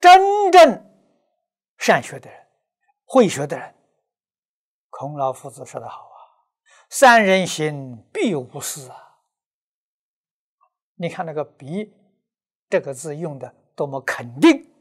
真正善学的人、会学的人，孔老夫子说得好啊：“三人行，必无私啊。”你看那个“必”这个字用的多么肯定！